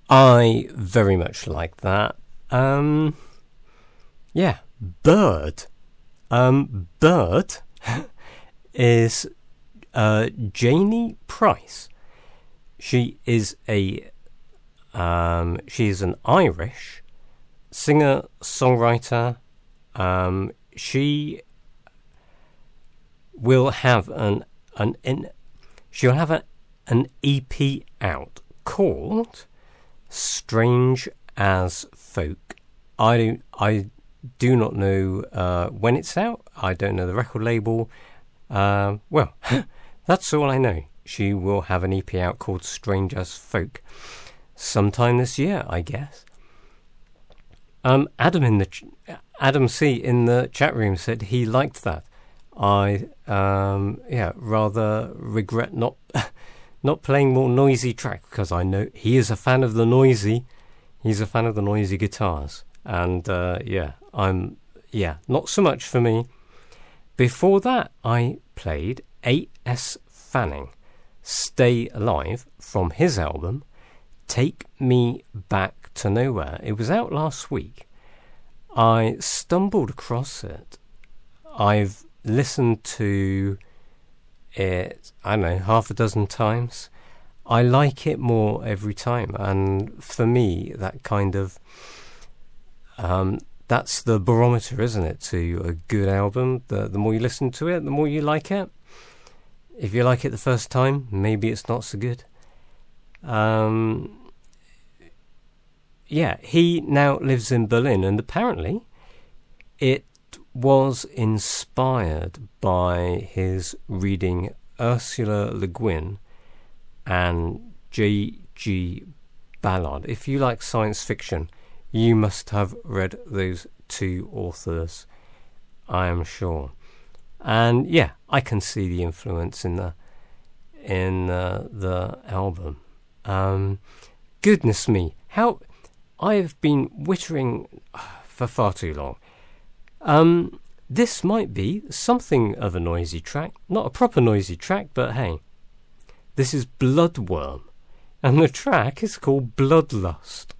I very much like that. Yeah, Bird. Bird is Janie Price. She is an Irish singer songwriter. She will have an EP out called Strange as Folk. I do not know when it's out. I don't know the record label. Well, that's all I know. She will have an EP out called Strange as Folk sometime this year, I guess. Adam C in the chat room said he liked that. I rather regret not playing more noisy track, because I know he is a fan of the noisy. He's a fan of the noisy guitars, and not so much for me. Before that, I played A.S. Fanning, Stay Alive, from his album Take Me Back to Nowhere. It was out last week. I stumbled across it. I've listened to it, I don't know, half a dozen times. I like it more every time, and for me, that kind of that's the barometer, isn't it, to a good album. The more you listen to it, the more you like it. If you like it the first time, maybe it's not so good. He now lives in Berlin, and apparently it was inspired by his reading Ursula Le Guin and J.G. Ballard. If you like science fiction, you must have read those two authors, I am sure. And yeah, I can see the influence in the album. Goodness me, how I've been wittering for far too long. This might be something of a noisy track, not a proper noisy track, but hey, this is Bloodworm, and the track is called Bloodlust.